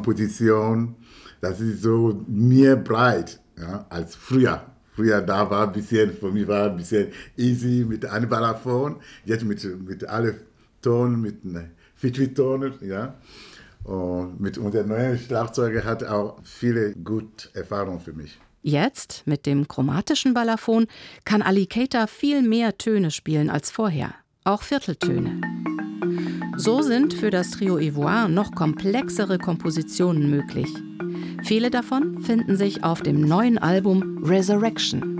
Komposition, das ist so mehr breit, ja, als früher. Früher da war für mich war ein bisschen easy mit einem Balafon, jetzt mit alle Ton, mit Feature-Ton, ja. Und mit unserem neuen Schlagzeuger hat auch viele gute Erfahrungen für mich. Jetzt, mit dem chromatischen Balafon, kann Ali Keita viel mehr Töne spielen als vorher, auch Vierteltöne. So sind für das Trio Ivoire noch komplexere Kompositionen möglich. Viele davon finden sich auf dem neuen Album Resurrection.